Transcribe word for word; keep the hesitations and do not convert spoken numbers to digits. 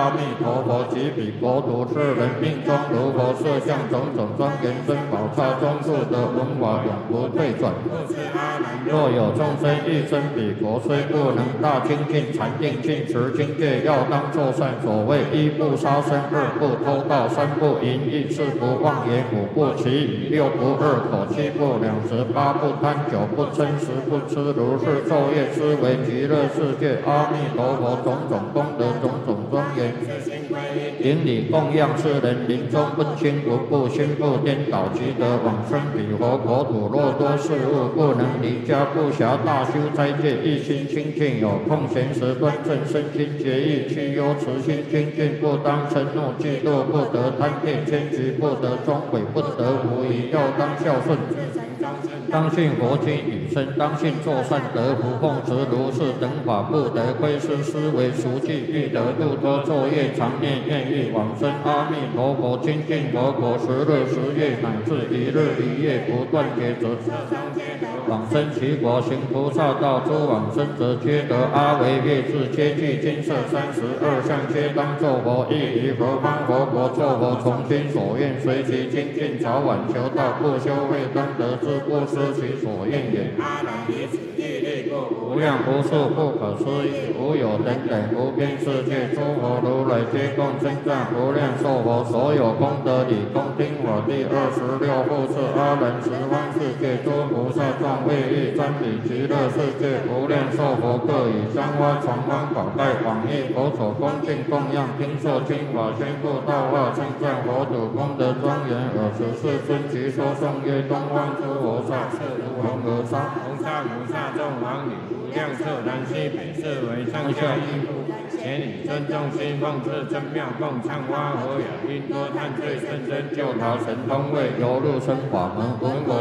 阿弥陀佛，及彼国土世人命中如佛设相种种庄严珍宝刹中入得文法永不退转。若有众生欲生彼国，虽不能大精进禅定尽持经戒，要当作善。所谓一不杀生，二不偷盗，三不淫逸，四不妄言，五不绮语，六不二口，七不两舌，八不贪酒，不嗔十不痴。如是昼夜思维极乐世界阿弥陀佛种种功德，种种庄严。顶礼供养世人，临终问心无故，心不颠倒，即得往生彼佛国土。若多事物不能离家，不暇大修斋戒，一心清净，有空闲时端正身心节义，去忧慈心精进，不当嗔怒嫉妒，不得贪恋迁居，不得终毁，不得无疑，要当孝顺。当信佛经语声，当信作善得福，奉持如是等法，不得窥视思维熟记，欲得度脱昼夜常念愿欲往生阿弥陀佛，亲近佛国十日十夜乃至一日一夜不断劫者，往生其国行菩萨道，诸往生者皆得阿惟越致，皆具金色三十二相，皆当作佛，亦于何方佛国作佛，从心所愿随其精进，早晚求道，不修慧当得之，不失其所愿也。阿难于此地力故无量无数不可思议，无有等等无边世界，诸佛如来皆共称赞无量寿佛，所有功德理恭听我第二十六复次阿难十方世界诸菩萨众为欲瞻礼极乐世界无量寿佛，各以香花传光宝盖广益佛所恭敬供养，听受经法宣布道化，称赞佛土功德庄严。尔时世尊即说颂曰：东方诸佛刹色如恒河沙，红沙母刹众王女无量色，南西北四围上下依附，前以尊重心奉至真妙共唱花和雅音多叹最甚深救逃神通位，游入生法门闻我